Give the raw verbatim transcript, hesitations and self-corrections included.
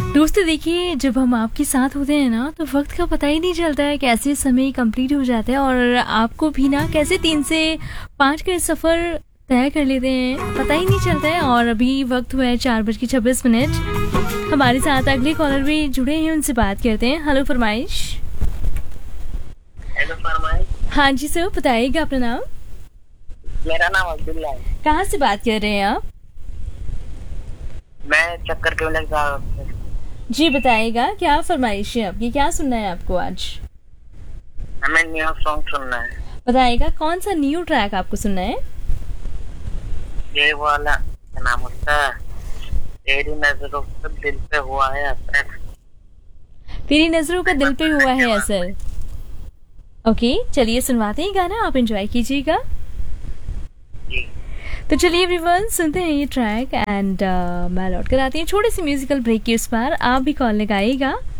दोस्तों देखिए, जब हम आपके साथ होते हैं ना तो वक्त का पता ही नहीं चलता है, कैसे समय कंप्लीट हो जाता है और आपको भी ना कैसे तीन से पाँच का सफ़र तय कर लेते हैं, पता ही नहीं चलता है। और अभी वक्त हुआ है चार बज के छब्बीस मिनट। हमारे साथ अगले कॉलर भी जुड़े हैं, उनसे बात करते हैं। हेलो फरमाइश। हेलो फरमाइश। हाँ जी सर, बताइएगा अपना नाम। मेरा नाम अब्दुल्ला है। कहाँ से बात कर रहे हैं आप? मैं चक्कर के मिलक जी बताइएगा, क्या फरमाइश है आपकी, क्या सुनना है आपको आज? हमें न्यू सॉन्ग सुनना है। बताइएगा कौन सा न्यू ट्रैक आपको सुनना है? ये वाला क्या नाम उसका, तेरी नजरों पे दिल पे हुआ है असर। तेरी नजरों का दिल पे हुआ है असर। ओके, चलिए सुनवाते हैं गाना, आप एंजॉय कीजिएगा। जी। तो चलिए एवरीवन, सुनते हैं ये ट्रैक एंड uh, मैं लौट कर आती हूँ छोटे से म्यूजिकल ब्रेक के उस पर। आप भी कॉल लगाइएगा